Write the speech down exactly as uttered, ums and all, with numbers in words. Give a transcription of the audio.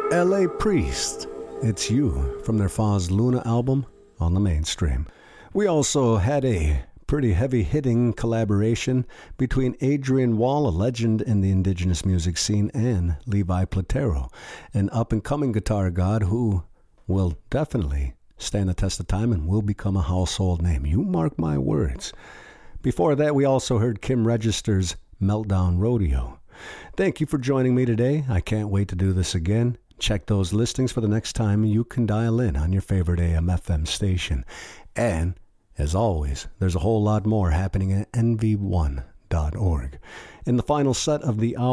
L A Priest, It's You, from their Foz Luna album on the Mainstream. We also had a pretty heavy-hitting collaboration between Adrian Wall, a legend in the indigenous music scene, and Levi Platero, an up-and-coming guitar god who will definitely stand the test of time and will become a household name. You mark my words. Before that, we also heard Kim Register's Meltdown Rodeo. Thank you for joining me today. I can't wait to do this again. Check those listings for the next time you can dial in on your favorite A M F M station. And, as always, there's a whole lot more happening at N V one dot org. In the final set of the hour,